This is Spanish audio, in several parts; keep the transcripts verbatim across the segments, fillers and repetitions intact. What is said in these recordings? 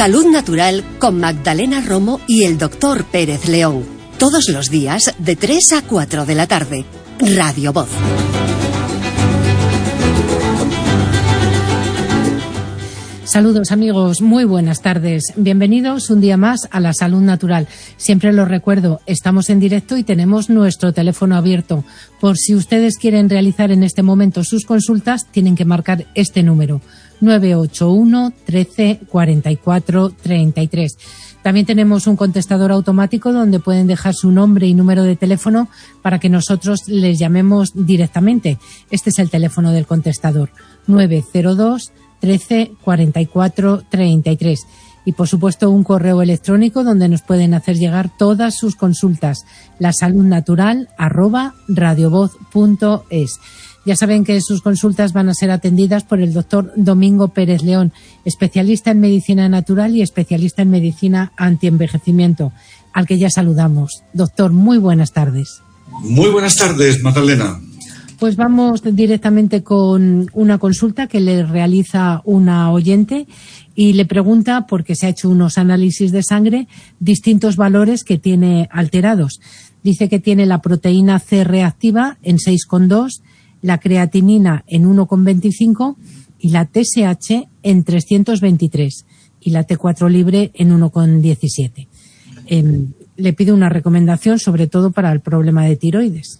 Salud Natural con Magdalena Romo y el doctor Pérez León. Todos los días de tres a cuatro de la tarde. Radio Voz. Saludos amigos, muy buenas tardes. Bienvenidos un día más a la Salud Natural. Siempre lo recuerdo, estamos en directo y tenemos nuestro teléfono abierto. Por si ustedes quieren realizar en este momento sus consultas, tienen que marcar este número, nueve ocho uno, trece, cuarenta y cuatro, treinta y tres. También tenemos un contestador automático donde pueden dejar su nombre y número de teléfono para que nosotros les llamemos directamente. Este es el teléfono del contestador, nueve cero dos, trece, cuarenta y cuatro, treinta y tres. Y por supuesto un correo electrónico donde nos pueden hacer llegar todas sus consultas, lasaludnatural arroba radiovoz punto es. Ya saben que sus consultas van a ser atendidas por el doctor Domingo Pérez León, especialista en medicina natural y especialista en medicina antienvejecimiento, al que ya saludamos. Doctor, muy buenas tardes. Muy buenas tardes, Magdalena. Pues vamos directamente con una consulta que le realiza una oyente y le pregunta, porque se ha hecho unos análisis de sangre, distintos valores que tiene alterados. Dice que tiene la proteína C reactiva en seis coma dos, la creatinina en uno coma veinticinco y la T S H en trescientos veintitrés y la T cuatro libre en uno coma diecisiete. Eh, le pido una recomendación, sobre todo para el problema de tiroides.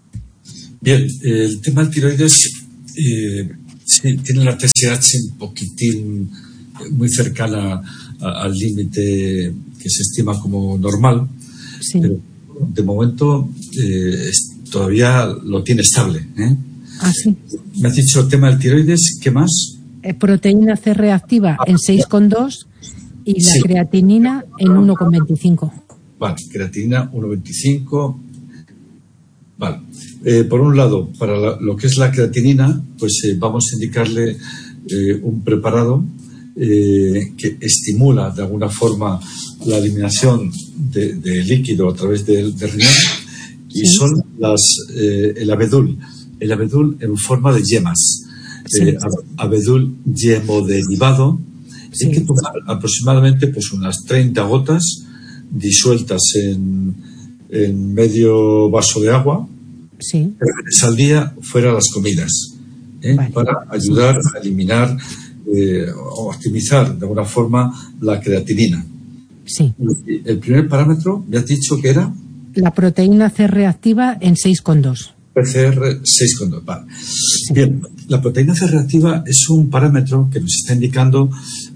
Bien, el tema del tiroides eh, sí, tiene la T S H un poquitín muy cercana a, al límite que se estima como normal, sí. Pero de momento eh, es, todavía lo tiene estable. ¿eh? Ah, sí. Me has dicho el tema del tiroides, ¿qué más? Eh, proteína C reactiva ah, en seis coma dos y la sí. creatinina en uno coma veinticinco. Vale, creatinina uno coma veinticinco. Vale. Eh, por un lado, para la, lo que es la creatinina, pues eh, vamos a indicarle eh, un preparado eh, que estimula de alguna forma la eliminación de, de líquido a través del de riñón y sí. son las eh, el abedul, el abedul en forma de yemas, sí. eh, abedul yemoderivado. Sí. Hay que tomar aproximadamente pues unas treinta gotas disueltas en, en medio vaso de agua. Sí. Al día fuera las comidas, ¿eh? Vale. Para ayudar a eliminar eh, o optimizar de alguna forma la creatinina. Sí. El primer parámetro, me has dicho que era la proteína C reactiva en seis coma dos. P C R seis coma dos. Vale. Sí. Bien, la proteína C reactiva es un parámetro que nos está indicando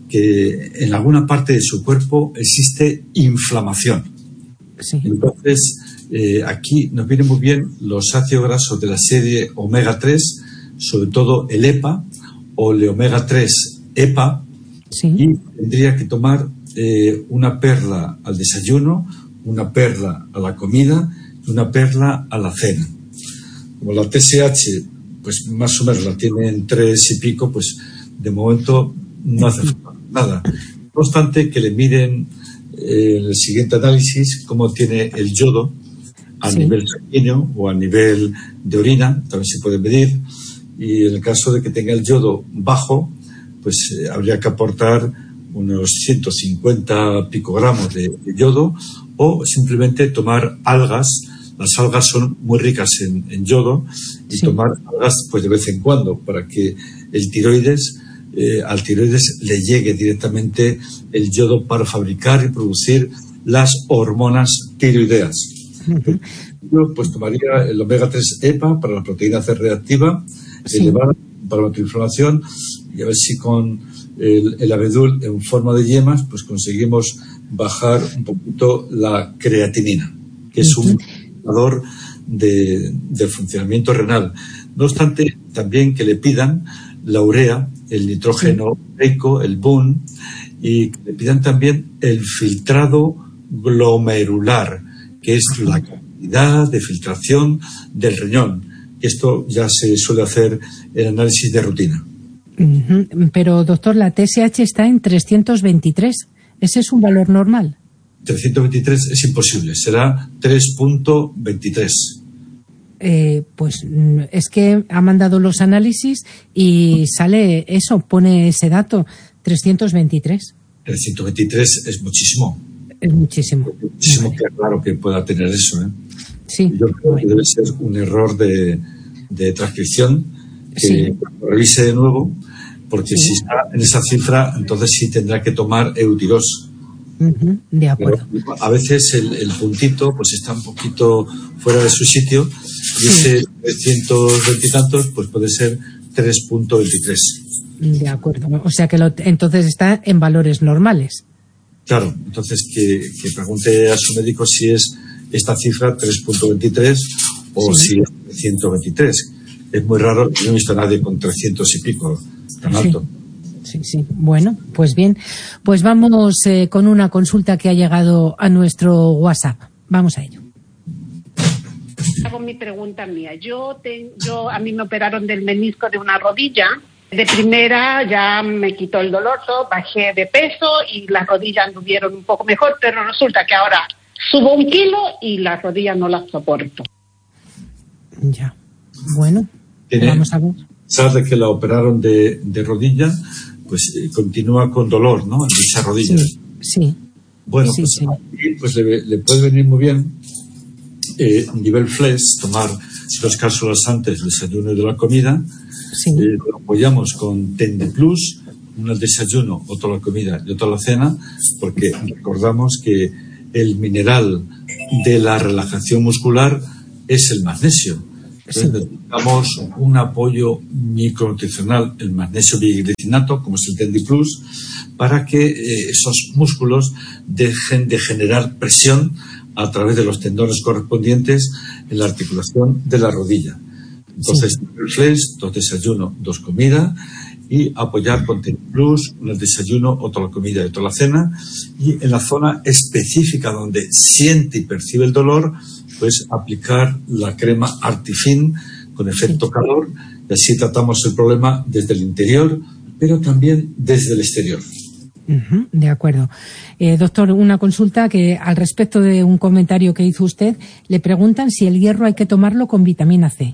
que en alguna parte de su cuerpo existe inflamación. Sí. Entonces, eh, aquí nos vienen muy bien los ácidos grasos de la serie omega tres, sobre todo el EPA o el omega tres EPA, sí. Y tendría que tomar eh, una perla al desayuno, una perla a la comida y una perla a la cena. Como la T S H, pues más o menos la tiene en tres y pico, pues de momento no hace nada. No obstante, que le miren en el siguiente análisis cómo tiene el yodo a sí. nivel sanguíneo o a nivel de orina, también se puede medir, y en el caso de que tenga el yodo bajo, pues eh, habría que aportar unos ciento cincuenta picogramos de, de yodo o simplemente tomar algas. Las algas son muy ricas en, en yodo y sí. tomar algas pues de vez en cuando para que el tiroides Eh, al tiroides le llegue directamente el yodo para fabricar y producir las hormonas tiroideas. Uh-huh. Yo pues tomaría el omega tres EPA para la proteína C reactiva, sí. elevada para la antiinflamación, y a ver si con el, el abedul en forma de yemas pues conseguimos bajar un poquito la creatinina, que es uh-huh. un indicador de, de funcionamiento renal. No obstante, también que le pidan la urea, el nitrógeno ureico, el B U N, y que le pidan también el filtrado glomerular, que es la cantidad de filtración del riñón. Esto ya se suele hacer en análisis de rutina. Uh-huh. Pero, doctor, la T S H está en trescientos veintitrés. ¿Ese es un valor normal? trescientos veintitrés es imposible, será tres punto veintitrés. Eh, pues es que ha mandado los análisis y sale eso, pone ese dato, trescientos veintitrés. trescientos veintitrés es muchísimo. Es muchísimo. Es muchísimo, vale. que raro que pueda tener eso, ¿eh? Sí. Yo creo que debe ser un error de, de transcripción, que Sí. lo revise de nuevo, porque Sí. si está en esa cifra, entonces sí tendrá que tomar Eutirox. Ujú, de acuerdo. Pero a veces el, el puntito pues está un poquito fuera de su sitio, y Sí. ese trescientos veinte y tantos pues puede ser tres punto veintitrés. De acuerdo. O sea que lo, entonces está en valores normales. Claro, entonces que, que pregunte a su médico si es esta cifra tres punto veintitrés o Sí. si es trescientos veintitrés. Es muy raro, yo no he visto a nadie con trescientos y pico tan Sí. alto. Sí, sí. Bueno, pues bien. Pues vamos eh, con una consulta que ha llegado a nuestro WhatsApp. Vamos a ello. Hago mi pregunta mía. Yo, te, yo a mí me operaron del menisco de una rodilla. De primera ya me quitó el dolor, todo, bajé de peso y las rodillas anduvieron un poco mejor, pero resulta que ahora subo un kilo y las rodillas no las soporto. Ya. Bueno, Tiene- vamos a ver. Sabe que la operaron de, de rodilla, pues eh, continúa con dolor, ¿no? En dicha rodilla. Sí, sí. Bueno, Sí, pues, sí. aquí, pues le, le puede venir muy bien eh, nivel flex, tomar dos cápsulas antes del desayuno y de la comida. Sí. Eh, lo apoyamos con Tende Plus, uno al desayuno, otro a la comida y otro a la cena, porque recordamos que el mineral de la relajación muscular es el magnesio. Entonces Sí. necesitamos un apoyo micronutricional, el magnesio biglicinato, como es el Tendi Plus, para que eh, esos músculos dejen de generar presión a través de los tendones correspondientes en la articulación de la rodilla. Entonces, Sí. el flex, dos desayunos, dos comidas, y apoyar con Tendi Plus, uno al desayuno, otro a la comida y otro a la cena, y en la zona específica donde siente y percibe el dolor, pues aplicar la crema Artifin con efecto calor, y así tratamos el problema desde el interior, pero también desde el exterior. Ujú, de acuerdo. Eh, doctor, una consulta que al respecto de un comentario que hizo usted, le preguntan si el hierro hay que tomarlo con vitamina C.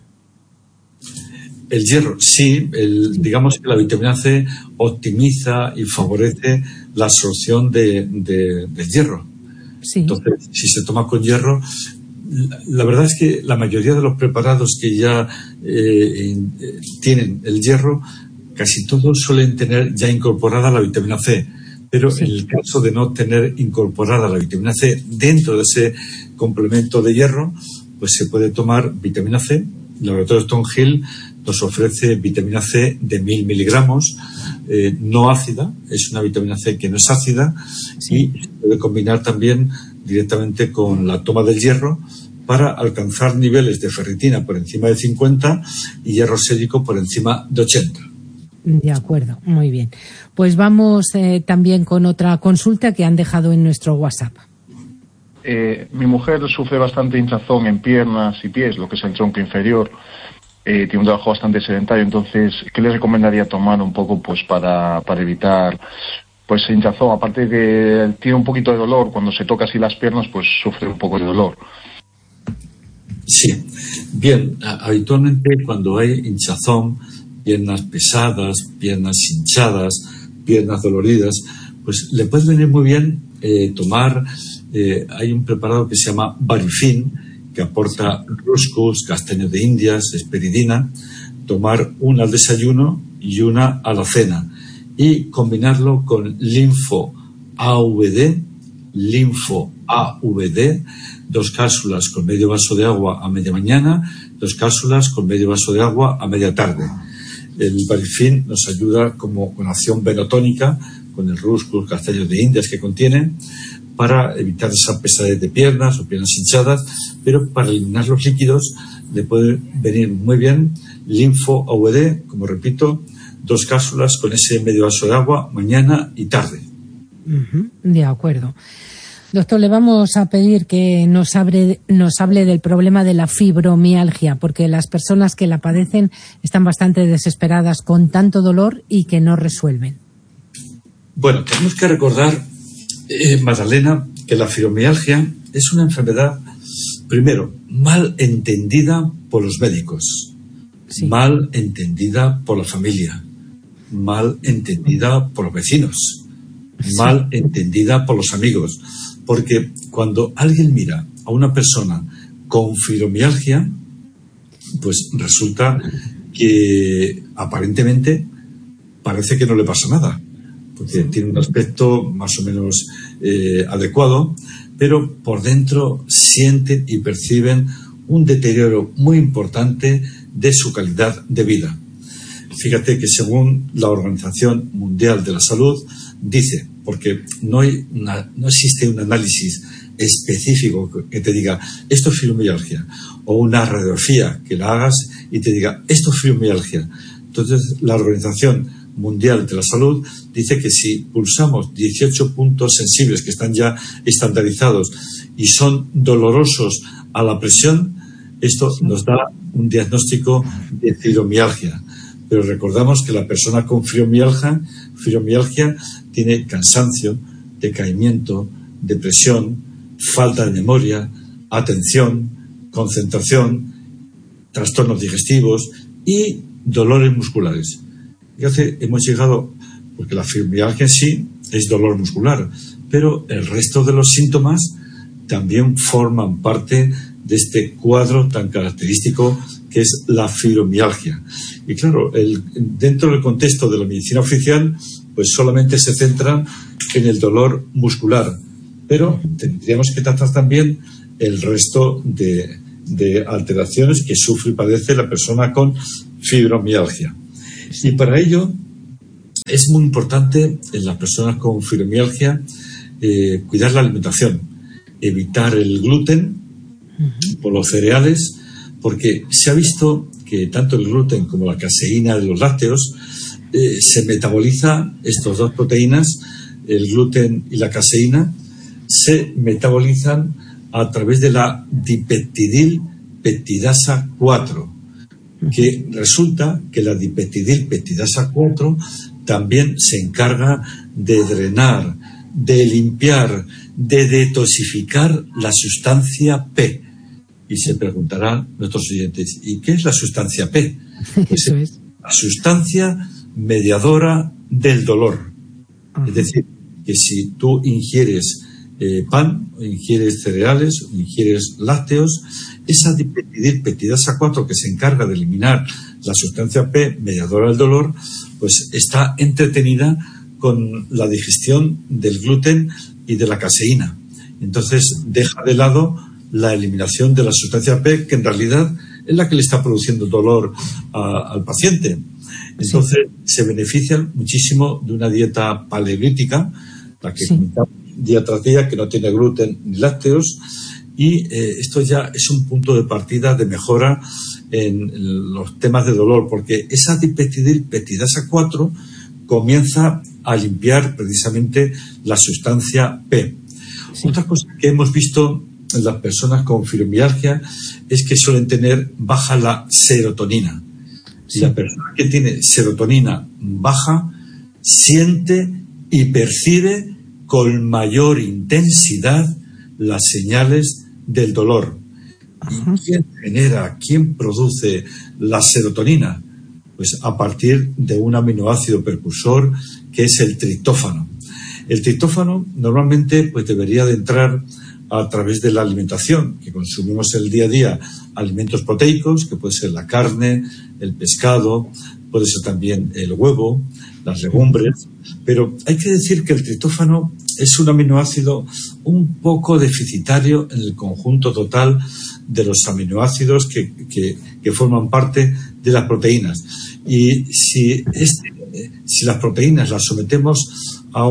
El hierro, sí, el, digamos que la vitamina C optimiza y favorece la absorción de, de, del hierro. Sí. Entonces, si se toma con hierro, la, la verdad es que la mayoría de los preparados que ya eh, in- eh, tienen el hierro, casi todos suelen tener ya incorporada la vitamina C. Pero Sí. en el caso de no tener incorporada la vitamina C dentro de ese complemento de hierro, pues se puede tomar vitamina C. El laboratorio Stone Hill nos ofrece vitamina C de mil miligramos, eh, no ácida, es una vitamina C que no es ácida, Sí. y se puede combinar también directamente con la toma del hierro para alcanzar niveles de ferritina por encima de cincuenta y hierro sérico por encima de ochenta. De acuerdo, muy bien. Pues vamos eh, también con otra consulta que han dejado en nuestro WhatsApp. Eh, mi mujer sufre bastante hinchazón en piernas y pies, lo que es el tronco inferior. Eh, tiene un trabajo bastante sedentario, entonces, ¿qué le recomendaría tomar un poco pues para, para evitar pues hinchazón? Aparte de que tiene un poquito de dolor, cuando se toca así las piernas, pues sufre un poco de dolor. Sí, bien, a- habitualmente cuando hay hinchazón, piernas pesadas, piernas hinchadas, piernas doloridas, pues le puede venir muy bien eh, tomar, eh, hay un preparado que se llama Barifin, que aporta ruscus, castaño de indias, esperidina, tomar una al desayuno y una a la cena, y combinarlo con linfo A V D, linfo A V D, dos cápsulas con medio vaso de agua a media mañana, dos cápsulas con medio vaso de agua a media tarde. El Barifin nos ayuda como con acción venotónica, con el ruscus, castaños de indias que contiene, para evitar esa pesadez de piernas o piernas hinchadas, pero para eliminar los líquidos le puede venir muy bien linfo A V D, como repito, dos cápsulas con ese medio vaso de agua mañana y tarde. Ujú, de acuerdo. Doctor, le vamos a pedir que nos, abre, nos hable del problema de la fibromialgia, porque las personas que la padecen están bastante desesperadas con tanto dolor y que no resuelven. Bueno, tenemos que recordar, eh, Magdalena, que la fibromialgia es una enfermedad, primero, mal entendida por los médicos, Sí. mal entendida por la familia, mal entendida por los vecinos. sí. mal entendida por los amigos. Porque cuando alguien mira a una persona con fibromialgia, pues resulta que aparentemente parece que no le pasa nada, porque tiene un aspecto más o menos eh, adecuado, pero por dentro sienten y perciben un deterioro muy importante de su calidad de vida. Fíjate que según la Organización Mundial de la Salud dice, porque no, hay una, no existe un análisis específico que te diga esto es fibromialgia, o una radiografía que la hagas y te diga esto es fibromialgia. Entonces la Organización Mundial de la Salud dice que si pulsamos dieciocho puntos sensibles que están ya estandarizados y son dolorosos a la presión, esto nos da un diagnóstico de fibromialgia. Pero recordamos que la persona con fibromialgia, fibromialgia tiene cansancio, decaimiento, depresión, falta de memoria, atención, concentración, trastornos digestivos y dolores musculares. Fíjate, hemos llegado, porque la fibromialgia en sí es dolor muscular, pero el resto de los síntomas también forman parte de este cuadro tan característico que es la fibromialgia. Y claro, el, dentro del contexto de la medicina oficial, pues solamente se centran en el dolor muscular, pero tendríamos que tratar también el resto de, de alteraciones que sufre y padece la persona con fibromialgia. Y para ello es muy importante en las personas con fibromialgia eh, cuidar la alimentación, evitar el gluten por los cereales, porque se ha visto que tanto el gluten como la caseína de los lácteos eh, se metaboliza, estas dos proteínas, el gluten y la caseína, se metabolizan a través de la dipeptidil peptidasa cuatro, que resulta que la dipeptidil peptidasa cuatro también se encarga de drenar, de limpiar, de detoxificar la sustancia P. Y se preguntarán nuestros oyentes, ¿y qué es la sustancia P? Pues Eso es. La sustancia mediadora del dolor. Ajá. Es decir, que si tú ingieres eh, pan, o ingieres cereales, o ingieres lácteos, esa dipeptidil peptidasa cuatro que se encarga de eliminar la sustancia P mediadora del dolor, pues está entretenida con la digestión del gluten y de la caseína. Entonces deja de lado la eliminación de la sustancia P, que en realidad es la que le está produciendo dolor a, al paciente. Entonces sí. se benefician muchísimo de una dieta paleolítica, la que sí. comentamos día tras día, que no tiene gluten ni lácteos, y eh, esto ya es un punto de partida de mejora en los temas de dolor, porque esa dipeptidil peptidasa cuatro comienza a limpiar precisamente la sustancia P. Sí. Otra cosa que hemos visto en las personas con fibromialgia es que suelen tener baja la serotonina. Sí. Y la persona que tiene serotonina baja siente y percibe con mayor intensidad las señales del dolor. Ajá. ¿Y quién genera, quién produce la serotonina? Pues a partir de un aminoácido precursor que es el triptófano. El triptófano normalmente pues debería de entrar a través de la alimentación que consumimos el día a día, alimentos proteicos, que puede ser la carne, el pescado, puede ser también el huevo, las legumbres, pero hay que decir que el triptófano es un aminoácido un poco deficitario en el conjunto total de los aminoácidos que, que, que forman parte de las proteínas. Y si, este, si las proteínas las sometemos a,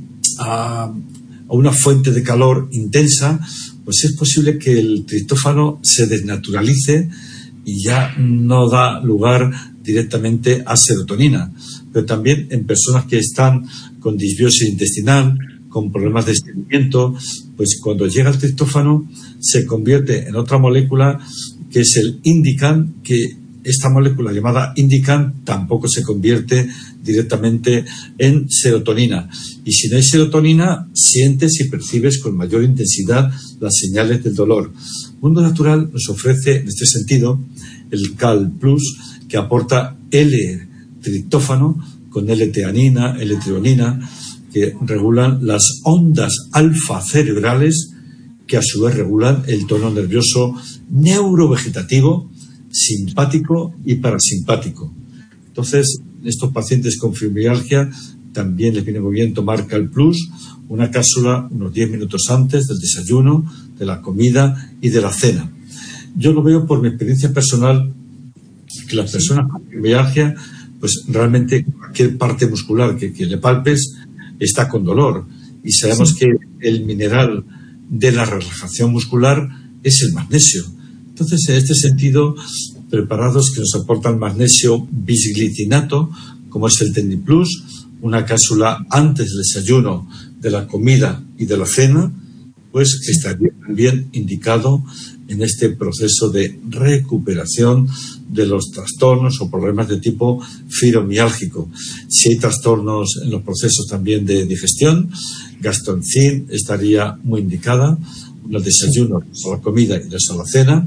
a, a una fuente de calor intensa, pues es posible que el triptófano se desnaturalice y ya no da lugar directamente a serotonina. Pero también en personas que están con disbiosis intestinal, con problemas de estreñimiento, pues cuando llega el triptófano se convierte en otra molécula que es el indican, que esta molécula llamada indican tampoco se convierte directamente en serotonina. Y si no hay serotonina, sientes y percibes con mayor intensidad las señales del dolor. Mundo Natural nos ofrece en este sentido el Cal Plus, que aporta L-triptófano con L-teanina, L-trionina, que regulan las ondas alfa cerebrales, que a su vez regulan el tono nervioso neurovegetativo, simpático y parasimpático. Entonces, estos pacientes con fibromialgia también les viene muy bien tomar CalPlus, una cápsula unos diez minutos antes del desayuno, de la comida y de la cena. Yo lo veo por mi experiencia personal, que las personas con fibromialgia, pues realmente cualquier parte muscular que, que le palpes está con dolor. Y sabemos sí. que el mineral de la relajación muscular es el magnesio. Entonces, en este sentido, preparados que nos aportan magnesio bisglicinato, como es el TendiPlus, una cápsula antes del desayuno, de la comida y de la cena, pues sí. estaría bien indicado en este proceso de recuperación de los trastornos o problemas de tipo fibromiálgico. Si hay trastornos en los procesos también de digestión, gastroentzin estaría muy indicada, el desayuno, a la comida y a la cena.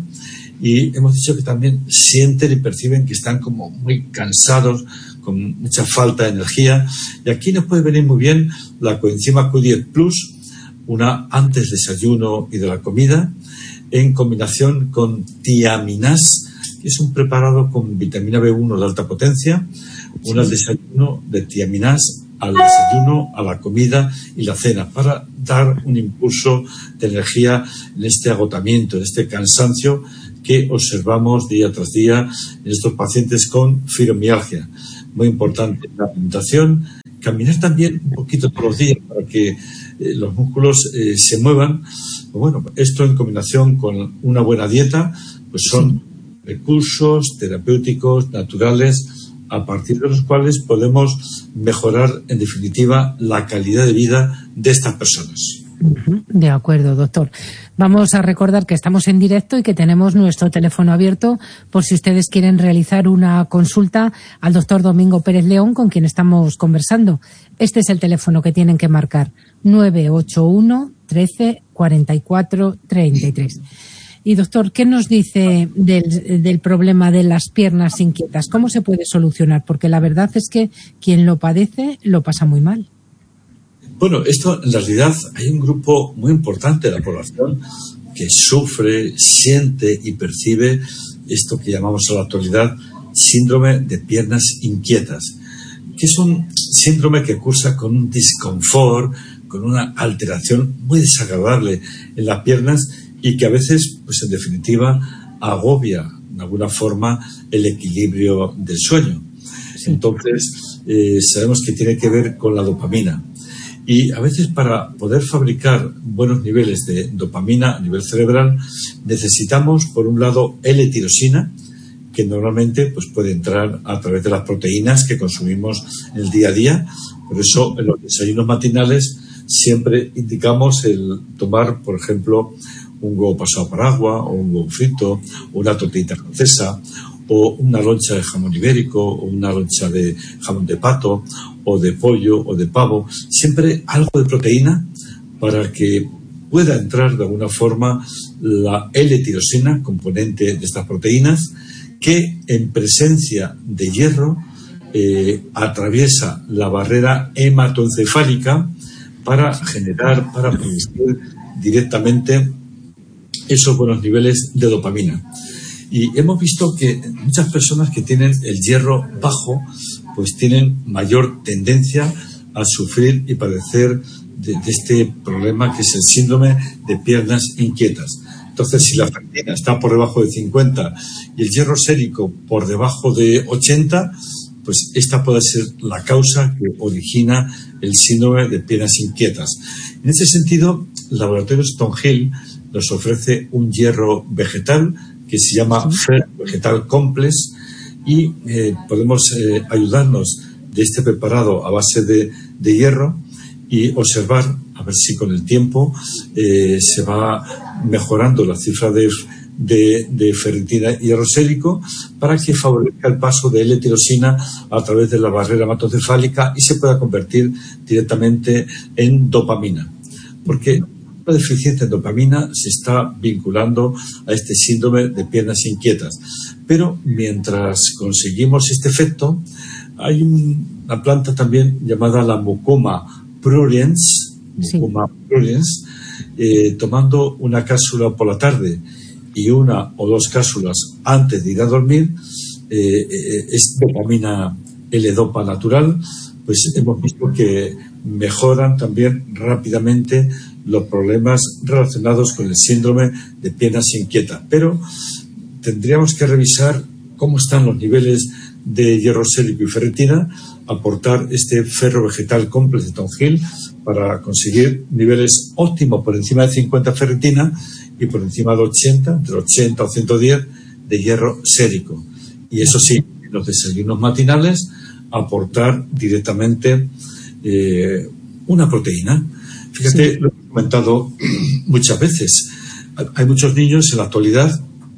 Y hemos dicho que también sienten y perciben que están como muy cansados, con mucha falta de energía. Y aquí nos puede venir muy bien la coenzima Q diez plus, una antes del desayuno y de la comida, en combinación con tiaminas, que es un preparado con vitamina B uno de alta potencia, un al desayuno de tiaminas, al desayuno, a la comida y la cena, para dar un impulso de energía en este agotamiento, en este cansancio que observamos día tras día en estos pacientes con fibromialgia. Muy importante la alimentación, caminar también un poquito todos los días para que eh, los músculos eh, se muevan. Bueno, esto en combinación con una buena dieta, pues son recursos terapéuticos naturales a partir de los cuales podemos mejorar, en definitiva, la calidad de vida de estas personas. De acuerdo, doctor. Vamos a recordar que estamos en directo y que tenemos nuestro teléfono abierto por si ustedes quieren realizar una consulta al doctor Domingo Pérez León, con quien estamos conversando. Este es el teléfono que tienen que marcar: nueve ocho uno, trece, cuarenta y cuatro, treinta y tres. Y doctor, ¿qué nos dice del, del problema de las piernas inquietas? ¿Cómo se puede solucionar? Porque la verdad es que quien lo padece lo pasa muy mal. Bueno, esto en realidad hay un grupo muy importante de la población que sufre, siente y percibe esto que llamamos en la actualidad síndrome de piernas inquietas, que es un síndrome que cursa con un disconfort, con una alteración muy desagradable en las piernas y que a veces, pues en definitiva, agobia de alguna forma el equilibrio del sueño. Sí. Entonces, eh, sabemos que tiene que ver con la dopamina. Y a veces para poder fabricar buenos niveles de dopamina a nivel cerebral necesitamos, por un lado, L-tirosina, que normalmente pues, puede entrar a través de las proteínas que consumimos en el día a día. Por eso en los desayunos matinales siempre indicamos el tomar, por ejemplo, un huevo pasado por agua, o un huevo frito, o una tortilla francesa, o una loncha de jamón ibérico, o una loncha de jamón de pato, o de pollo, o de pavo. Siempre algo de proteína para que pueda entrar de alguna forma la L-tirosina, componente de estas proteínas, que en presencia de hierro eh, atraviesa la barrera hematoencefálica para generar, para producir directamente esos buenos niveles de dopamina. Y hemos visto que muchas personas que tienen el hierro bajo, pues tienen mayor tendencia a sufrir y padecer de, de este problema que es el síndrome de piernas inquietas. Entonces, si la ferritina está por debajo de cincuenta y el hierro sérico por debajo de ochenta, pues esta puede ser la causa que origina el síndrome de piernas inquietas. En ese sentido, el laboratorio Stonehill nos ofrece un hierro vegetal que se llama Fer Vegetal Complex y eh, podemos eh, ayudarnos de este preparado a base de, de hierro y observar a ver si con el tiempo eh, se va mejorando la cifra de, de, de ferritina y hierro sérico para que favorezca el paso de L-tirosina a través de la barrera hematoencefálica y se pueda convertir directamente en dopamina. Porque la deficiencia en dopamina se está vinculando a este síndrome de piernas inquietas. Pero mientras conseguimos este efecto, hay una planta también llamada la Mucoma pruriens, Sí. mucuma pruriens, eh, tomando una cápsula por la tarde y una o dos cápsulas antes de ir a dormir, eh, eh, es dopamina L-dopa natural, pues hemos visto que mejoran también rápidamente los problemas relacionados con el síndrome de piernas inquietas. Pero tendríamos que revisar cómo están los niveles de hierro sérico y ferritina, aportar este ferro vegetal complex de Tonjil para conseguir niveles óptimos por encima de cincuenta ferritina y por encima de ochenta, entre ochenta o ciento diez de hierro sérico. Y eso sí, en los desayunos matinales, aportar directamente eh, una proteína. Fíjate, sí. Lo he comentado muchas veces. Hay muchos niños en la actualidad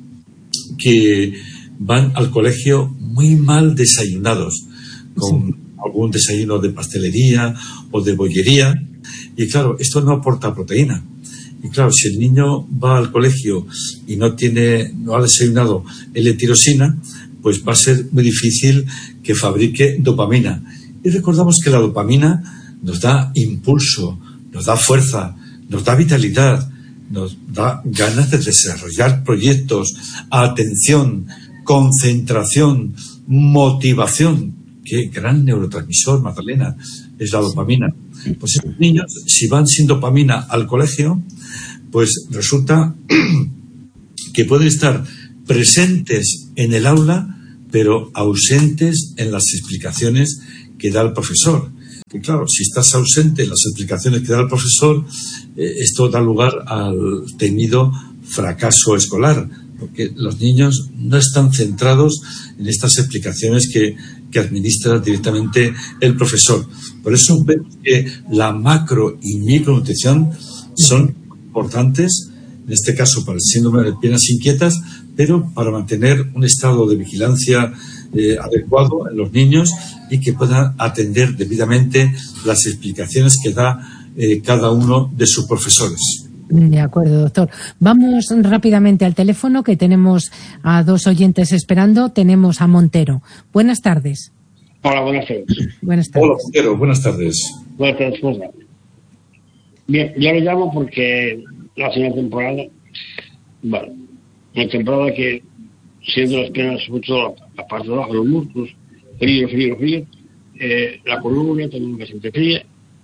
que van al colegio muy mal desayunados, con sí. algún desayuno de pastelería o de bollería, y claro, esto no aporta proteína. Y claro, si el niño va al colegio y no tiene, no ha desayunado L-tirosina, pues va a ser muy difícil que fabrique dopamina. Y recordamos que la dopamina nos da impulso, nos da fuerza, nos da vitalidad, nos da ganas de desarrollar proyectos, atención, concentración, motivación. Qué gran neurotransmisor, Magdalena, es la dopamina. Pues estos niños, si van sin dopamina al colegio, pues resulta que pueden estar presentes en el aula, pero ausentes en las explicaciones que da el profesor. Y claro, si estás ausente en las explicaciones que da el profesor, eh, esto da lugar al temido fracaso escolar, porque los niños no están centrados en estas explicaciones que, que administra directamente el profesor. Por eso vemos que la macro y micronutrición son importantes, en este caso para el síndrome de piernas inquietas, pero para mantener un estado de vigilancia eh, adecuado en los niños y que puedan atender debidamente las explicaciones que da eh, cada uno de sus profesores. De acuerdo, doctor. Vamos rápidamente al teléfono, que tenemos a dos oyentes esperando. Tenemos a Montero. Buenas tardes. Hola, buenas tardes. Buenas tardes. Hola, Montero. Buenas tardes. Buenas tardes, buenas tardes. Bien, yo le llamo porque la siguiente temporada, bueno, una temporada que siendo las piernas, sobre todo la parte de abajo, los músculos, frío, frío, frío, eh, la columna también bastante fría,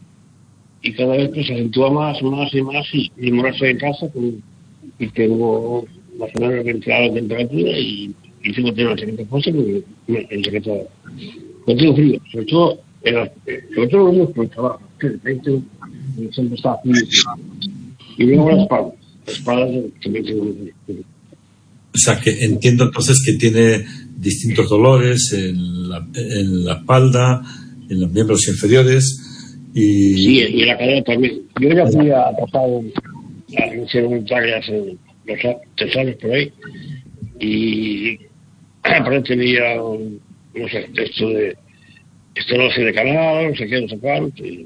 y cada vez pues, se acentúa más, más y más, y, y ahora estoy en casa con, y tengo más o menos ventilada la temperatura y, y tengo que tener una chaqueta puesta porque en chaqueta no tengo frío, sobre todo en la, sobre todo los músculos abajo, que de repente siempre está frío, y luego la espalda, la espalda también tengo frío. O sea, que entiendo entonces que tiene distintos dolores en la, en la espalda, en los miembros inferiores y... Sí, y en la cadera también. Yo ya fui a pasar a instrumental hace dos tres años por ahí y aparte tenía, no sé, esto de estenosis de canal, no sé qué, no sé cuánto. Y...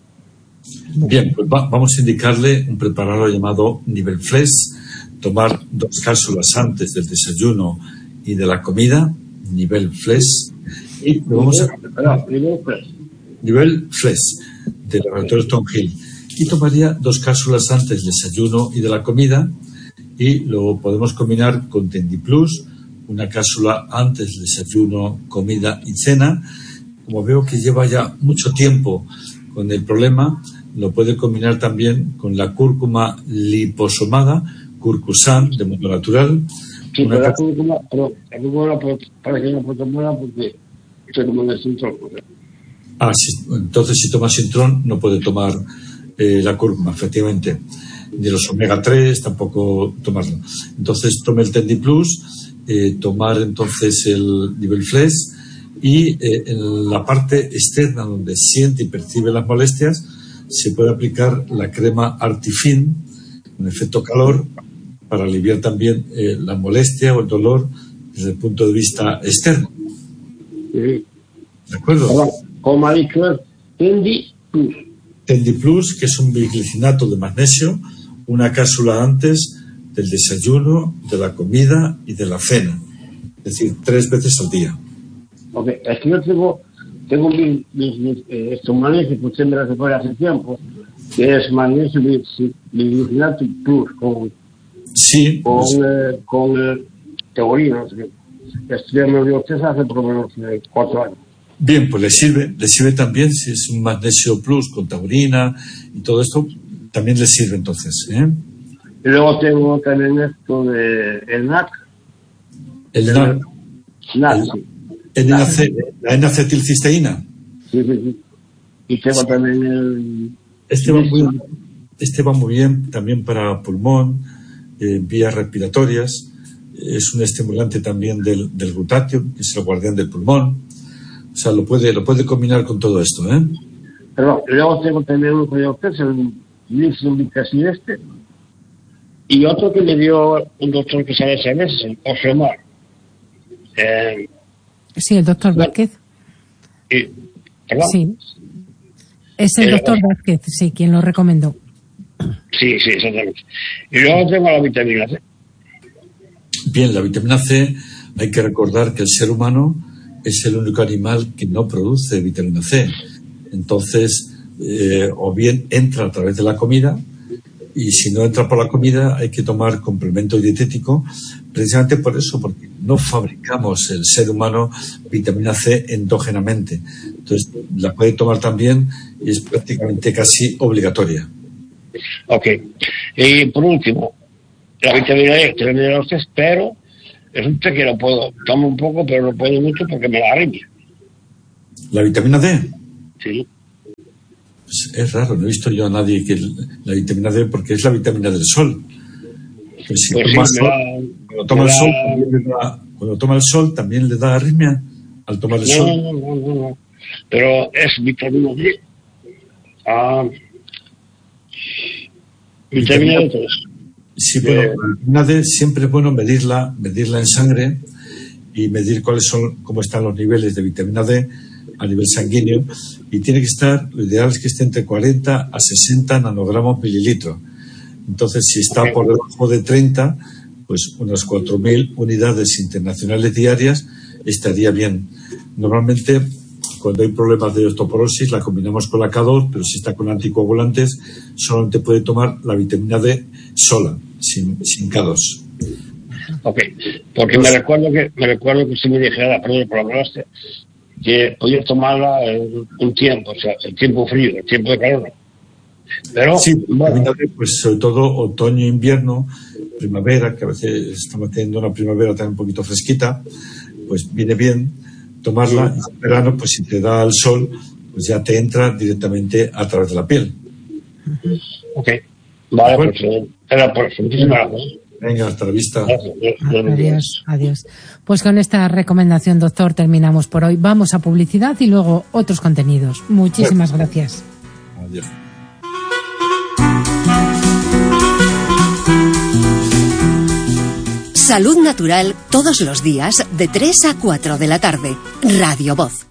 Bien, pues va, vamos a indicarle un preparado llamado Nivel Flex, tomar dos cápsulas antes del desayuno y de la comida, Nivel Flex, y lo vamos a preparar. Nivel Flex. Nivel Flex, del laboratorio Tonjil. Y tomaría dos cápsulas antes del desayuno y de la comida, y lo podemos combinar con Tendiplus, una cápsula antes del desayuno, comida y cena. Como veo que lleva ya mucho tiempo con el problema, lo puede combinar también con la cúrcuma liposomada, Curcusan, de mundo natural. Sí, pero la cúrcuma, pero la cúrcuma parece que no puede tomar porque estoy tomando Sintrón. Ah, sí, entonces si toma Sintrón no puede tomar eh, la cúrcuma, efectivamente. Ni los omega tres tampoco tomarlo. Entonces tome el Tendiplus, eh, tomar entonces el Nivel Flex y eh, en la parte externa donde siente y percibe las molestias se puede aplicar la crema Artifin con efecto calor para aliviar también eh, la molestia o el dolor desde el punto de vista externo. Sí. ¿De acuerdo? Ahora, como ha dicho, Tendiplus. Tendiplus, que es un biglicinato de magnesio, una cápsula antes del desayuno, de la comida y de la cena. Es decir, tres veces al día. Ok, es que yo tengo tengo un esto magnesio que usted me lo recuerda hace tiempo, que es magnesio biglucinato plus con sí con pues, eh, con eh, taurina, no sé qué. Esto ya me lo dio usted hace por lo menos eh, cuatro años. bien, pues le sirve, le sirve también si es un magnesio plus con taurina y todo esto, también le sirve entonces, ¿eh? Y luego tengo también esto de el N A C. El el N A C, N A C, sí. el N A C, la N-acetilcisteína. Sí, sí, sí. Y tengo sí. también el... Este va, muy, este va muy bien también para pulmón, eh, vías respiratorias. Es un estimulante también del, del glutatión, que es el guardián del pulmón. O sea, lo puede, lo puede combinar con todo esto, ¿eh? Pero luego tengo también uno que yo es el Nixon este. Y otro que me dio un doctor que sabe ese mes, el Osemar. Eh, sí, el doctor Vázquez. Y, ¿perdón? Sí. Es el, el doctor Vázquez, sí, quien lo recomendó. Sí, sí, exactamente. Y luego tengo la vitamina C. Bien, la vitamina C, hay que recordar que el ser humano es el único animal que no produce vitamina C. Entonces, eh, o bien entra a través de la comida, y si no entra por la comida hay que tomar complemento dietético, precisamente por eso, porque no fabricamos el ser humano vitamina C endógenamente. Entonces la puede tomar también y es prácticamente casi obligatoria. Ok. Y por último, la vitamina D, te la a usted, pero resulta que lo puedo, tomo un poco, pero no puedo mucho porque me da arritmia. ¿La vitamina D? Sí. Pues es raro, no he visto yo a nadie que la vitamina D, porque es la vitamina del sol. Pues si pues toma sí, sol, da, cuando toma el da, sol también le da, cuando toma el sol también le da arritmia al tomar el no, sol. No, no, no, no, pero es vitamina D. Ah, vitamina D tres. Sí, bueno, la vitamina D siempre es bueno medirla, medirla en sangre y medir cuáles son, cómo están los niveles de vitamina D a nivel sanguíneo, y tiene que estar, lo ideal es que esté entre cuarenta a sesenta nanogramos mililitro. Entonces, si está por debajo de treinta, pues unas cuatro mil unidades internacionales diarias estaría bien. Normalmente, cuando hay problemas de osteoporosis, la combinamos con la K dos, pero si está con anticoagulantes, solamente puede tomar la vitamina D sola, sin, sin K dos. Ok, porque me recuerdo que me recuerdo que usted me dijera, perdón por hablaste, que podía tomarla en un tiempo, o sea, el tiempo frío, el tiempo de calor. Pero, sí, bueno, pues sobre todo otoño, invierno, primavera, que a veces estamos teniendo una primavera también un poquito fresquita, pues viene bien tomarla. Y en verano, pues si te da el sol, pues ya te entra directamente a través de la piel. Ok, vale, bueno, pues era por eso. Muchísimas gracias. Venga, hasta la vista. Adiós, adiós. Pues con esta recomendación, doctor, terminamos por hoy. Vamos a publicidad y luego otros contenidos. Muchísimas bueno. gracias. Adiós. Salud Natural todos los días de tres a cuatro de la tarde. Radio Voz.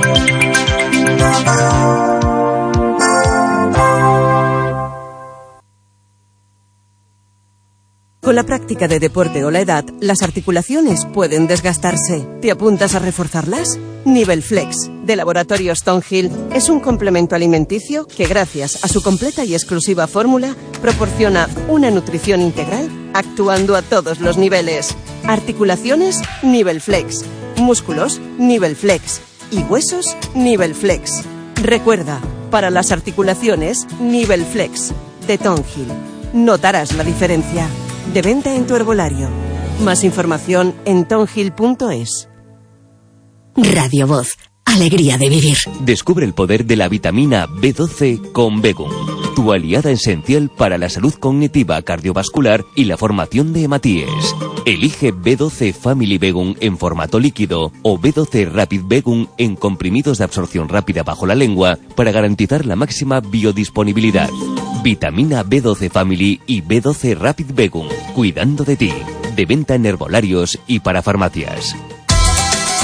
Con la práctica de deporte o la edad, las articulaciones pueden desgastarse. ¿Te apuntas a reforzarlas? Nivel Flex, de Laboratorios Stonehill, es un complemento alimenticio que, gracias a su completa y exclusiva fórmula, proporciona una nutrición integral actuando a todos los niveles. Articulaciones, Nivel Flex. Músculos, Nivel Flex. Y huesos, Nivel Flex. Recuerda, para las articulaciones, Nivel Flex, de Stonehill. Notarás la diferencia. De venta en tu herbolario. Más información en tonhill punto es. Radio Voz. Alegría de vivir. Descubre el poder de la vitamina B doce con Begum, tu aliada esencial para la salud cognitiva, cardiovascular y la formación de hematíes. Elige B doce Family Begum en formato líquido o B doce Rapid Begum en comprimidos de absorción rápida bajo la lengua para garantizar la máxima biodisponibilidad. Vitamina B doce Family y B doce Rapid Begum, cuidando de ti. De venta en herbolarios y para farmacias.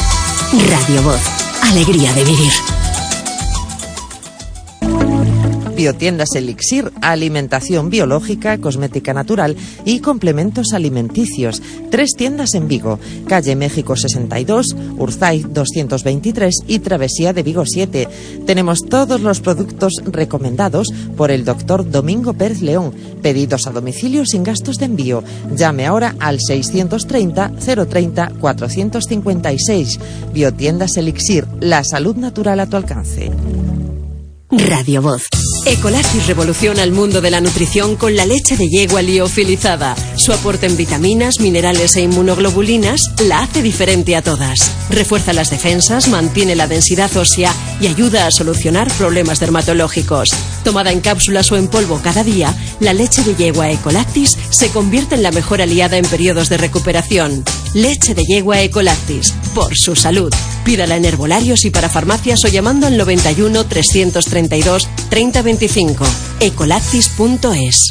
Radio Voz. Alegría de vivir. Biotiendas Elixir, alimentación biológica, cosmética natural y complementos alimenticios. Tres tiendas en Vigo, calle México sesenta y dos, Urzaiz doscientos veintitrés y Travesía de Vigo siete. Tenemos todos los productos recomendados por el doctor Domingo Pérez León. Pedidos a domicilio sin gastos de envío. Llame ahora al seiscientos treinta, cero treinta, cuatrocientos cincuenta y seis. Biotiendas Elixir, la salud natural a tu alcance. Radio Voz. Ecolactis revoluciona el mundo de la nutrición con la leche de yegua liofilizada. Su aporte en vitaminas, minerales e inmunoglobulinas la hace diferente a todas. Refuerza las defensas, mantiene la densidad ósea y ayuda a solucionar problemas dermatológicos. Tomada en cápsulas o en polvo cada día, la leche de yegua Ecolactis se convierte en la mejor aliada en periodos de recuperación. Leche de yegua Ecolactis, por su salud. Pídala en herbolarios y para farmacias o llamando al noventa y uno, trescientos treinta y dos, treinta veinticinco. ecolactis punto es.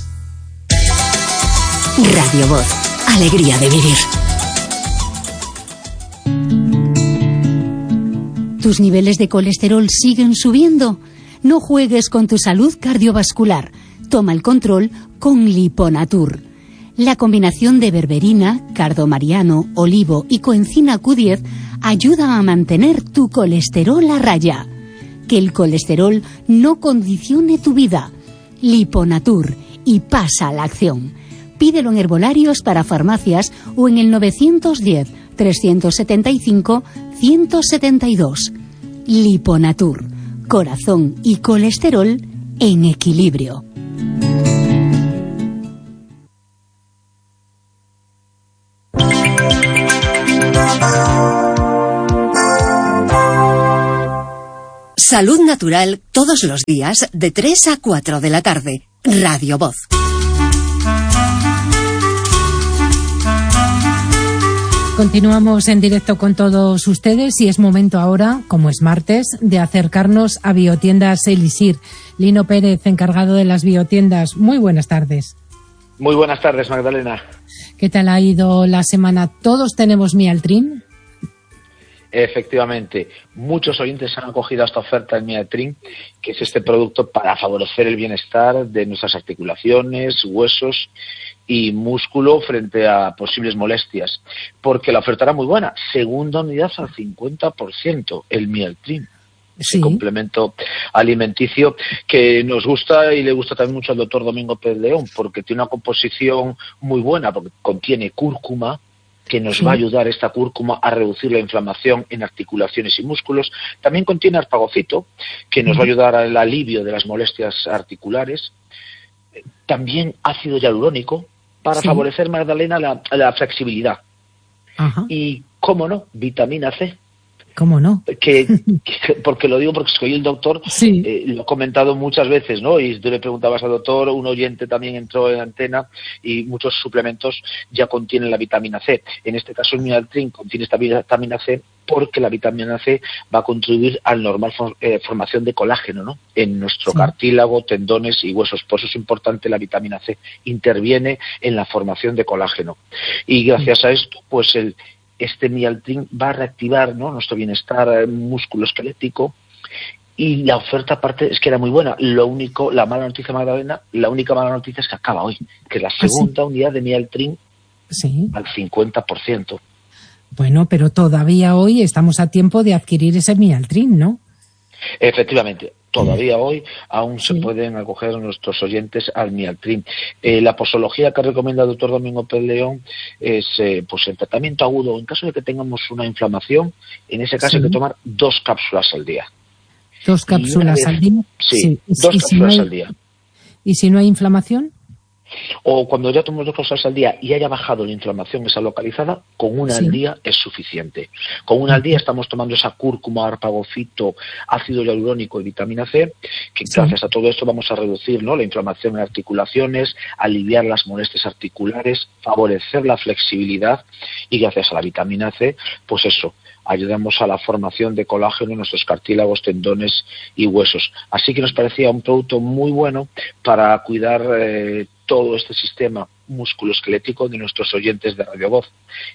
Radio Voz. Alegría de vivir. ¿Tus niveles de colesterol siguen subiendo? No juegues con tu salud cardiovascular. Toma el control con Liponatur. La combinación de berberina, cardomariano, olivo y coenzima Q diez ayuda a mantener tu colesterol a raya. Que el colesterol no condicione tu vida. Liponatur, y pasa a la acción. Pídelo en herbolarios para farmacias o en el novecientos diez, trescientos setenta y cinco, ciento setenta y dos. Liponatur, corazón y colesterol en equilibrio. Salud natural todos los días de tres a cuatro de la tarde. Radio Voz. Continuamos en directo con todos ustedes y es momento ahora, como es martes, de acercarnos a Biotiendas Elixir. Lino Pérez, encargado de las biotiendas. Muy buenas tardes. Muy buenas tardes, Magdalena. ¿Qué tal ha ido la semana? ¿Todos tenemos Mialtrin? Efectivamente, muchos oyentes han acogido esta oferta en Mialtrin, que es este producto para favorecer el bienestar de nuestras articulaciones, huesos y músculo frente a posibles molestias, porque la oferta era muy buena. Segunda unidad al cincuenta por ciento, el Mialtrin. Ese sí. Complemento alimenticio que nos gusta y le gusta también mucho al doctor Domingo Pérez León, porque tiene una composición muy buena, porque contiene cúrcuma, que nos sí. va a ayudar esta cúrcuma a reducir la inflamación en articulaciones y músculos. También contiene arpagocito, que nos va a ayudar al alivio de las molestias articulares. También ácido hialurónico, para sí. favorecer, Magdalena, la, la flexibilidad. Ajá. Y, cómo no, vitamina C. ¿Cómo no? Que, que, porque lo digo porque soy el doctor, sí. eh, lo he comentado muchas veces, ¿no? Y tú le preguntabas al doctor, un oyente también entró en antena y muchos suplementos ya contienen la vitamina C. En este caso el Mialtrin contiene esta vitamina C porque la vitamina C va a contribuir a la normal for, eh, formación de colágeno, ¿no? En nuestro sí. cartílago, tendones y huesos. Por eso es importante la vitamina C. Interviene en la formación de colágeno. Y gracias sí. a esto, pues el este Mialtrin va a reactivar, ¿no?, nuestro bienestar musculoesquelético, y la oferta aparte es que era muy buena. Lo único, la mala noticia, Magdalena, la única mala noticia es que acaba hoy, que es la segunda ¿Ah, sí? unidad de Mialtrin sí. al cincuenta por ciento. Bueno, pero todavía hoy estamos a tiempo de adquirir ese Mialtrin, ¿no? Efectivamente. Todavía hoy aún sí. se pueden acoger nuestros oyentes al Mialtrin. Eh, la posología que recomienda el doctor Domingo Pérez León es eh, pues el tratamiento agudo. En caso de que tengamos una inflamación, en ese caso sí. hay que tomar dos cápsulas al día. ¿Dos cápsulas vez, al día? Sí, sí. dos cápsulas si no hay, al día. ¿Y si no hay inflamación? O cuando ya tomamos dos cápsulas al día y haya bajado la inflamación esa localizada, con una sí. al día es suficiente. Con una al día estamos tomando esa cúrcuma, arpagocito, ácido hialurónico y vitamina C, que sí. gracias a todo esto vamos a reducir, ¿no?, la inflamación en articulaciones, aliviar las molestias articulares, favorecer la flexibilidad, y gracias a la vitamina C, pues eso, ayudamos a la formación de colágeno en nuestros cartílagos, tendones y huesos. Así que nos parecía un producto muy bueno para cuidar eh, todo este sistema musculoesquelético de nuestros oyentes de Radio Voz.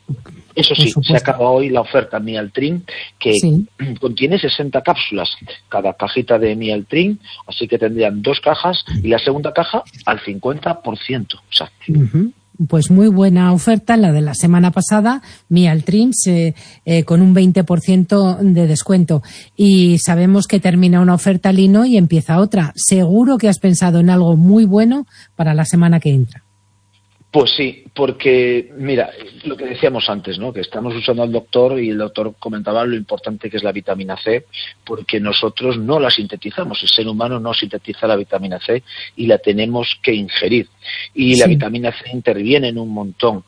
Eso sí, se acaba hoy la oferta Mialtrin, que sí. contiene sesenta cápsulas, cada cajita de Mialtrin, así que tendrían dos cajas y la segunda caja al cincuenta por ciento. O sea, uh-huh. Pues muy buena oferta, la de la semana pasada, Mialtrin, eh, eh, con un veinte por ciento de descuento. Y sabemos que termina una oferta, Lino, y empieza otra. Seguro que has pensado en algo muy bueno para la semana que entra. Pues sí, porque, mira, lo que decíamos antes, ¿no? Que estamos usando al doctor y el doctor comentaba lo importante que es la vitamina C, porque nosotros no la sintetizamos, el ser humano no sintetiza la vitamina C y la tenemos que ingerir. Y sí. La vitamina C interviene en un montón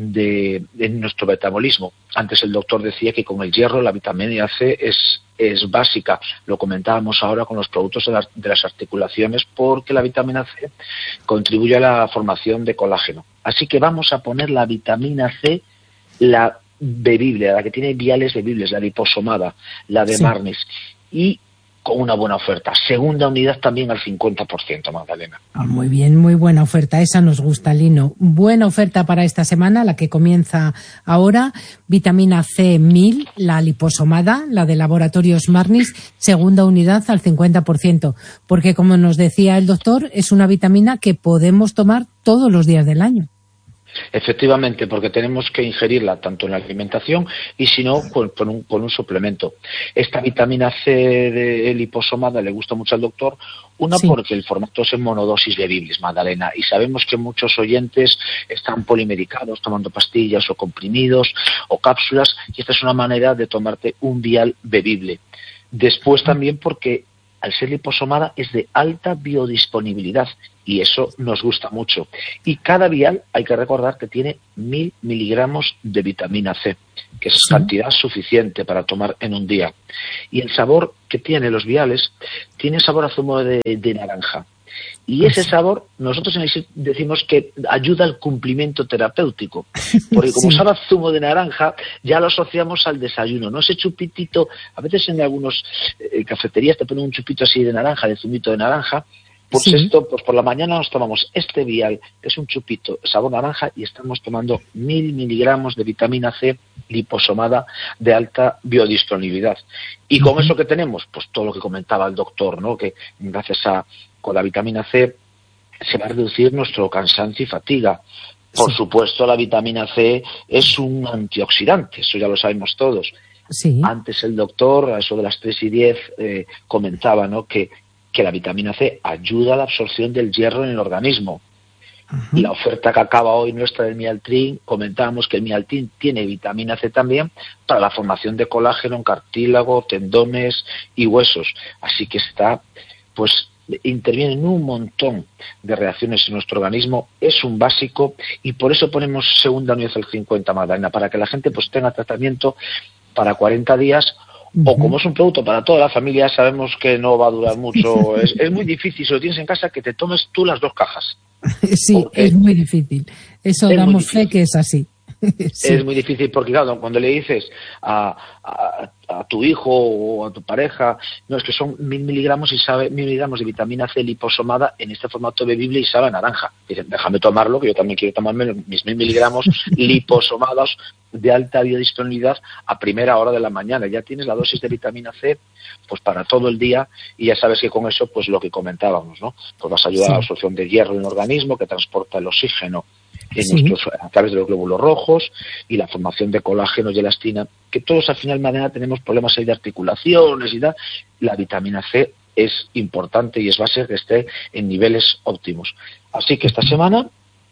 de, de nuestro metabolismo. Antes el doctor decía que con el hierro la vitamina C es es básica. Lo comentábamos ahora con los productos de las, de las articulaciones, porque la vitamina C contribuye a la formación de colágeno. Así que vamos a poner la vitamina C, la bebible, la que tiene viales bebibles, la liposomada, la de sí. Marnis, y con una buena oferta. Segunda unidad también al cincuenta por ciento, Magdalena. Ah, muy bien, muy buena oferta. Esa nos gusta, Lino. Buena oferta para esta semana, la que comienza ahora. Vitamina C mil, la liposomada, la de Laboratorios Marnis, segunda unidad al cincuenta por ciento. Porque, como nos decía el doctor, es una vitamina que podemos tomar todos los días del año. Efectivamente, porque tenemos que ingerirla tanto en la alimentación y si no, con, con, un, con un suplemento. Esta vitamina C de liposomada le gusta mucho al doctor, una sí. porque el formato es en monodosis bebibles, Magdalena, y sabemos que muchos oyentes están polimedicados, tomando pastillas o comprimidos o cápsulas, y esta es una manera de tomarte un vial bebible. Después también porque al ser liposomada es de alta biodisponibilidad y eso nos gusta mucho. Y cada vial hay que recordar que tiene mil miligramos de vitamina C, que es sí. cantidad suficiente para tomar en un día. Y el sabor que tiene los viales tiene sabor a zumo de, de naranja. Y ese sabor, nosotros decimos que ayuda al cumplimiento terapéutico, porque como sí. sabe a zumo de naranja, ya lo asociamos al desayuno, ¿no? Ese chupitito, a veces en algunas eh, cafeterías te ponen un chupito así de naranja, de zumito de naranja, pues sí. esto, pues por la mañana nos tomamos este vial, que es un chupito sabor naranja, y estamos tomando mil miligramos de vitamina C liposomada de alta biodisponibilidad. Y con uh-huh. eso que tenemos, pues todo lo que comentaba el doctor, ¿no? Que gracias a con la vitamina C se va a reducir nuestro cansancio y fatiga. Por sí. supuesto, la vitamina C es un antioxidante, eso ya lo sabemos todos. Sí. Antes el doctor, a eso de las tres y diez, eh, comentaba, ¿no? que, que la vitamina C ayuda a la absorción del hierro en el organismo. Uh-huh. Y la oferta que acaba hoy nuestra del Mialtrin, comentábamos que el Mialtrin tiene vitamina C también para la formación de colágeno en cartílago, tendones y huesos. Así que está, pues, interviene en un montón de reacciones en nuestro organismo, es un básico y por eso ponemos segunda unidad al cincuenta, Magdalena, para que la gente pues tenga tratamiento para cuarenta días. Uh-huh. O como es un producto para toda la familia, sabemos que no va a durar mucho. es, es muy difícil, si lo tienes en casa, que te tomes tú las dos cajas. Sí, es muy difícil. Eso damos fe que es así. Sí. Es muy difícil porque, claro, cuando le dices a, a, a tu hijo o a tu pareja, no, es que son mil miligramos y sabe mil miligramos de vitamina C liposomada en este formato bebible y sabe a naranja. Dicen, déjame tomarlo, que yo también quiero tomarme mis mil miligramos liposomados de alta biodisponibilidad a primera hora de la mañana. Ya tienes la dosis de vitamina C pues para todo el día y ya sabes que con eso, pues lo que comentábamos, ¿no? Pues vas a ayudar sí. a la absorción de hierro en el organismo, que transporta el oxígeno en sí. nuestros, a través de los glóbulos rojos y la formación de colágeno y elastina, que todos al final mañana tenemos problemas ahí de articulaciones y tal. La vitamina C es importante y es base que esté en niveles óptimos. Así que esta semana,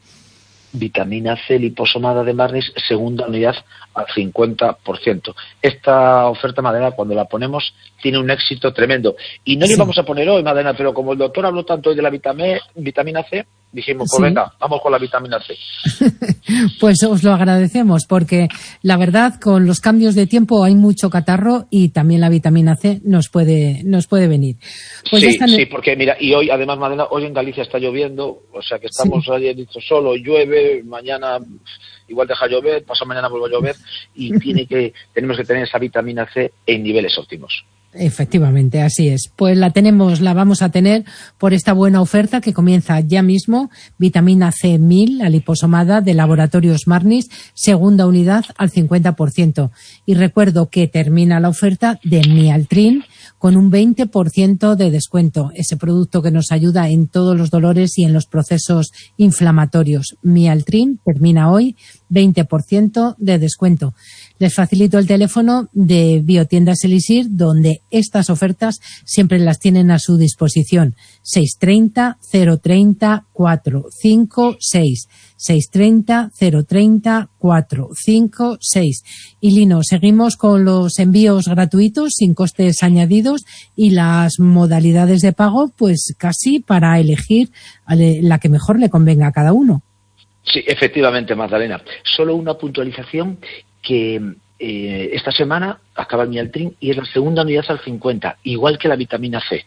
vitamina C liposomada de Marnis, segunda unidad al cincuenta por ciento. Esta oferta, Madena, cuando la ponemos, tiene un éxito tremendo. Y no sí. le vamos a poner hoy, Madena, pero como el doctor habló tanto hoy de la vitamina, vitamina C, dijimos, pues sí. venga, vamos con la vitamina C. Pues os lo agradecemos, porque la verdad, con los cambios de tiempo hay mucho catarro y también la vitamina C nos puede nos puede venir. Pues sí, están... sí, porque mira, y hoy, además, Madena, hoy en Galicia está lloviendo, o sea que estamos sí. ayer dicho solo, llueve, mañana igual deja llover, pasado mañana vuelve a llover, y tiene que tenemos que tener esa vitamina C en niveles óptimos. Efectivamente, así es. Pues la tenemos, la vamos a tener por esta buena oferta que comienza ya mismo. Vitamina C mil, la liposomada de Laboratorios Marnis, segunda unidad al cincuenta por ciento. Y recuerdo que termina la oferta de Mialtrin con un veinte por ciento de descuento. Ese producto que nos ayuda en todos los dolores y en los procesos inflamatorios. Mialtrin termina hoy, veinte por ciento de descuento. Les facilito el teléfono de Biotiendas Elixir, donde estas ofertas siempre las tienen a su disposición. seis tres cero, cero tres cero, cuatro cinco seis. seis tres cero, cero tres cero, cuatro cinco seis. Y Lino, seguimos con los envíos gratuitos, sin costes añadidos, y las modalidades de pago, pues casi para elegir la que mejor le convenga a cada uno. Sí, efectivamente, Magdalena. Solo una puntualización que eh, esta semana acaba el Mialtrin y es la segunda unidad al cincuenta, igual que la vitamina C.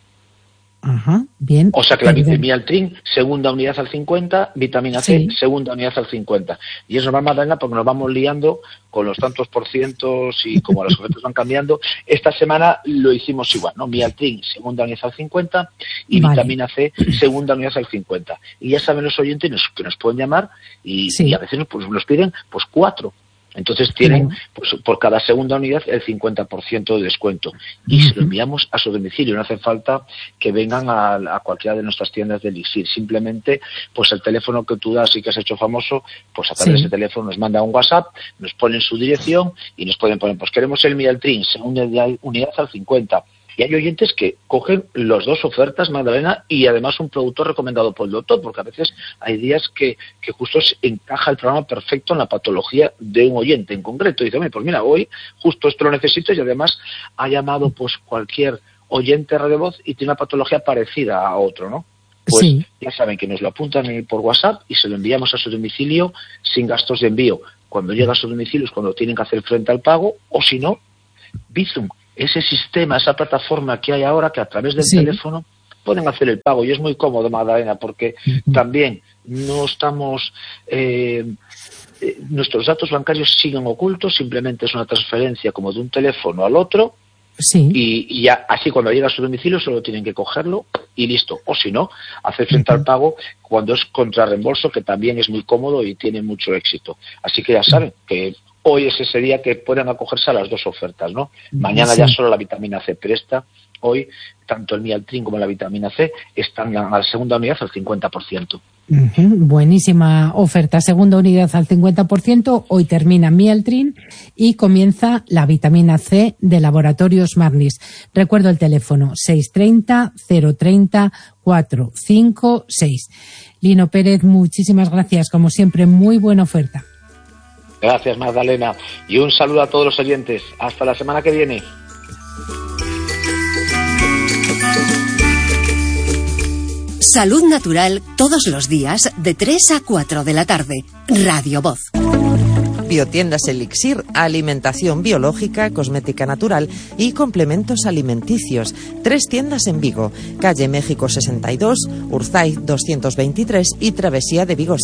Ajá, bien. O sea que la Mialtrin, segunda unidad al cincuenta, vitamina C, sí. segunda unidad al cincuenta. Y es normal, Magdalena, porque nos vamos liando con los tantos por cientos y como las ofertas van cambiando. Esta semana lo hicimos igual, ¿no? Mialtrin, segunda unidad al cincuenta y vale. vitamina C, segunda unidad al cincuenta. Y ya saben los oyentes que nos pueden llamar y, sí. y a veces pues, nos piden pues cuatro. Entonces tienen, pues, por cada segunda unidad, el cincuenta por ciento de descuento. Y se lo enviamos a su domicilio. No hace falta que vengan a, a cualquiera de nuestras tiendas de Elixir. Simplemente, pues el teléfono que tú das y que has hecho famoso, pues a través sí. de ese teléfono nos manda un WhatsApp, nos ponen su dirección y nos pueden poner, pues queremos el Mialtrin, segunda unidad al cincuenta. Y hay oyentes que cogen las dos ofertas, Magdalena, y además un producto recomendado por el doctor, porque a veces hay días que, que justo se encaja el programa perfecto en la patología de un oyente en concreto. Y dice, pues mira, hoy justo esto lo necesito y además ha llamado pues cualquier oyente Radio Voz y tiene una patología parecida a otro, ¿no? Pues sí. ya saben que nos lo apuntan por WhatsApp y se lo enviamos a su domicilio sin gastos de envío. Cuando llega a su domicilio es cuando tienen que hacer frente al pago, o si no, Bizum. Ese sistema, esa plataforma que hay ahora, que a través del sí. teléfono pueden hacer el pago. Y es muy cómodo, Magdalena, porque uh-huh. también no estamos... Eh, eh, nuestros datos bancarios siguen ocultos, simplemente es una transferencia como de un teléfono al otro. Sí. Y, y ya, así cuando llega a su domicilio solo tienen que cogerlo y listo. O si no, hacer frente uh-huh. al pago cuando es contra reembolso, que también es muy cómodo y tiene mucho éxito. Así que ya saben que... hoy es ese día que pueden acogerse a las dos ofertas, ¿no? Mañana sí. ya solo la vitamina C, pero esta, hoy, tanto el Mialtrin como la vitamina C están a la segunda unidad al cincuenta por ciento. Uh-huh. Buenísima oferta, segunda unidad al cincuenta por ciento. Hoy termina Mialtrin y comienza la vitamina C de Laboratorios Marnis. Recuerdo el teléfono seis tres cero, cero tres cero, cuatro cinco seis. Lino Pérez, muchísimas gracias. Como siempre, muy buena oferta. Gracias, Magdalena. Y un saludo a todos los oyentes. Hasta la semana que viene. Salud Natural todos los días de tres a cuatro de la tarde. Radio Voz. Biotiendas Elixir, alimentación biológica, cosmética natural y complementos alimenticios. Tres tiendas en Vigo, calle México sesenta y dos, Urzaiz doscientos veintitrés y Travesía de Vigo